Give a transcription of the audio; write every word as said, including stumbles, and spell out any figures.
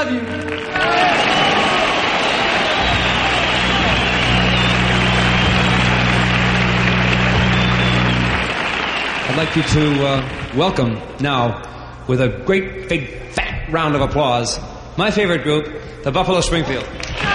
love you. I'd like you to uh, welcome now, with a great big fat round of applause, my favorite group, the Buffalo Springfield.